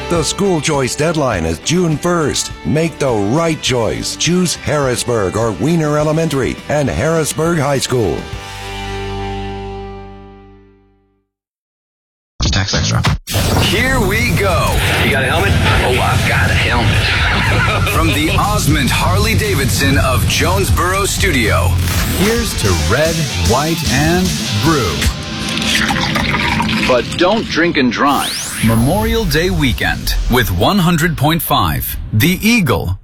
The school choice deadline is June 1st. Make the right choice. Choose Harrisburg or Wiener Elementary and Harrisburg High School. Tax extra. Here we go. You got a helmet? Oh, I've got a helmet. From the Osmond Harley-Davidson of Jonesboro Studio, here's to red, white, and brew. But don't drink and drive. Memorial Day weekend with 100.5. The Eagle.